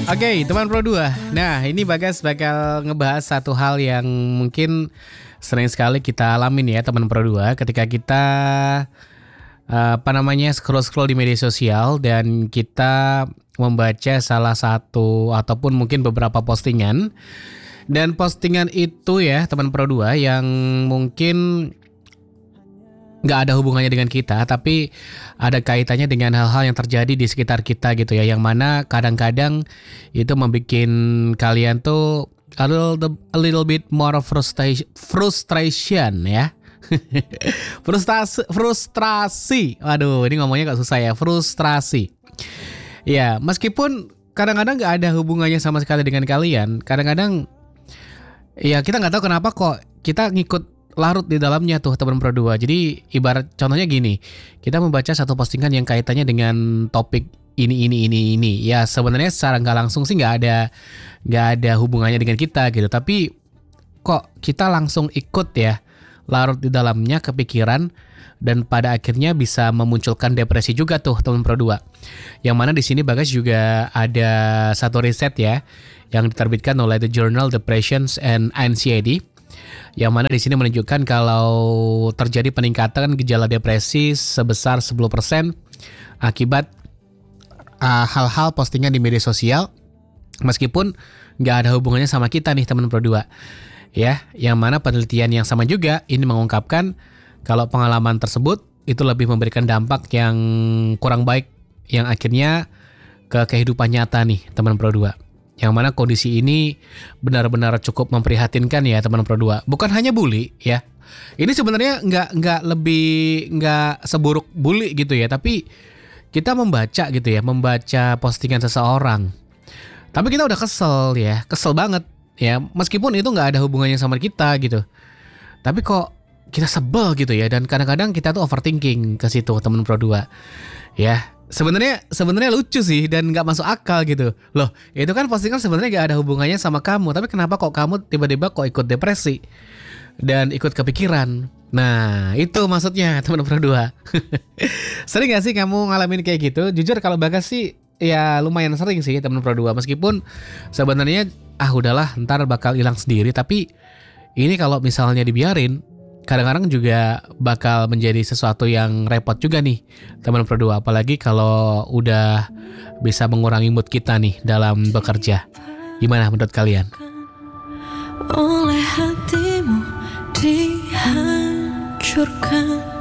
Oke, teman Pro 2. Nah, ini Bagas bakal ngebahas satu hal yang mungkin sering sekali kita alamin ya, teman Pro 2, ketika kita scroll-scroll di media sosial dan kita membaca salah satu ataupun mungkin beberapa postingan. Dan postingan itu ya, teman Pro 2, yang mungkin nggak ada hubungannya dengan kita, tapi ada kaitannya dengan hal-hal yang terjadi di sekitar kita gitu ya, yang mana kadang-kadang itu membuat kalian tuh a little bit more frustration ya. Frustrasi. Waduh, ini ngomongnya gak susah ya, frustrasi. Ya, meskipun kadang-kadang nggak ada hubungannya sama sekali dengan kalian, kadang-kadang ya kita nggak tahu kenapa kok kita ngikut larut di dalamnya tuh, teman Pro 2. Jadi ibarat contohnya gini, kita membaca satu postingan yang kaitannya dengan topik ini. Ya sebenarnya secara nggak langsung sih nggak ada hubungannya dengan kita gitu. Tapi kok kita langsung ikut ya, larut di dalamnya, kepikiran, dan pada akhirnya bisa memunculkan depresi juga tuh, teman Pro 2. Yang mana di sini Bagas juga ada satu riset ya, yang diterbitkan oleh The Journal Depressions and Anxiety, yang mana di sini menunjukkan kalau terjadi peningkatan gejala depresi sebesar 10% akibat hal-hal postingan di media sosial, meskipun nggak ada hubungannya sama kita nih, teman Pro 2. Ya, yang mana penelitian yang sama juga ini mengungkapkan kalau pengalaman tersebut itu lebih memberikan dampak yang kurang baik, yang akhirnya ke kehidupan nyata nih, teman Pro 2. Yang mana kondisi ini benar-benar cukup memprihatinkan ya, teman Pro 2. Bukan hanya bully ya. Ini sebenarnya nggak seburuk bully gitu ya, tapi kita membaca gitu ya, membaca postingan seseorang. Tapi kita udah kesel banget ya, meskipun itu nggak ada hubungannya sama kita gitu. Tapi kok kita sebel gitu ya, dan kadang-kadang kita tuh overthinking ke situ, teman Pro 2. Ya, sebenarnya lucu sih dan nggak masuk akal gitu. Loh, itu kan postingan sebenarnya nggak ada hubungannya sama kamu, tapi kenapa kok kamu tiba-tiba kok ikut depresi dan ikut kepikiran? Nah, itu maksudnya, teman Pro 2. Sering gak sih kamu ngalamin kayak gitu? Jujur kalau Bagas sih ya lumayan sering sih, teman Pro 2. Meskipun sebenarnya udahlah, ntar bakal hilang sendiri, tapi ini kalau misalnya dibiarin, kadang-kadang juga bakal menjadi sesuatu yang repot juga nih, teman Pro 2. Apalagi kalau udah bisa mengurangi mood kita nih dalam bekerja. Gimana menurut kalian? Oleh hatimu dihancurkan.